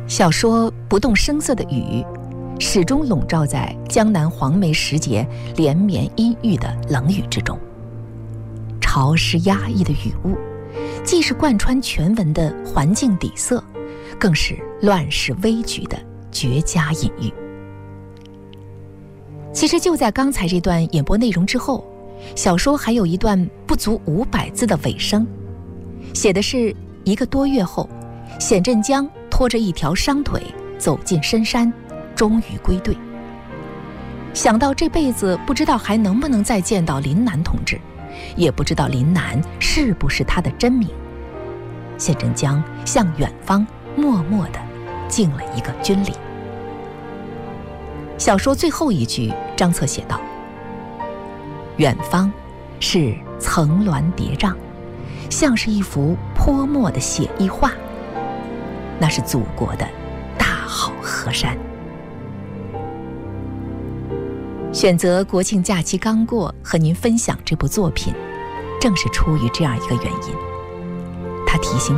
小说不动声色的雨，始终笼罩在江南黄梅时节连绵阴郁的冷雨之中。潮湿压抑的雨雾，既是贯穿全文的环境底色，更是乱世危局的绝佳隐喻。其实就在刚才这段演播内容之后，小说还有一段不足500字的尾声，写的是1个多月后，显振江拖着一条伤腿走进深山，终于归队。想到这辈子不知道还能不能再见到林南同志，也不知道林南是不是他的真名，显振江向远方默默地敬了一个军礼。小说最后一句，张策写道：远方是层峦叠嶂，像是一幅泼墨的写意画，那是祖国的大好河山。选择国庆假期刚过和您分享这部作品，正是出于这样一个原因。它提醒